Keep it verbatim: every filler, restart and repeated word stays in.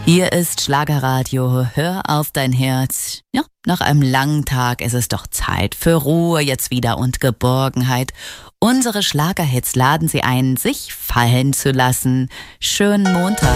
Hier ist Schlagerradio, hör auf dein Herz. Ja, nach einem langen Tag ist es doch Zeit für Ruhe jetzt wieder und Geborgenheit. Unsere Schlagerhits laden Sie ein, sich fallen zu lassen. Schönen Montag.